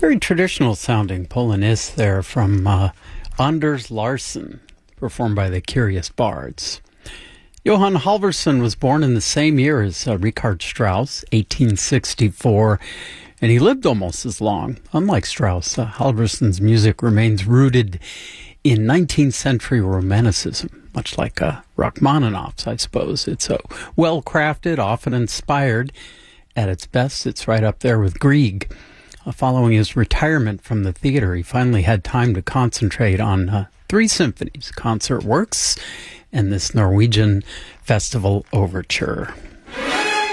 Very traditional sounding Polonaise there from Anders Larsson, performed by the Curious Bards. Johann Halvorson was born in the same year as Richard Strauss, 1864, and he lived almost as long. Unlike Strauss, Halvorson's music remains rooted in 19th century Romanticism, much like Rachmaninoff's, I suppose. It's well-crafted, often inspired. At its best, it's right up there with Grieg. Following his retirement from the theater, he finally had time to concentrate on 3 symphonies, concert works, and this Norwegian festival overture.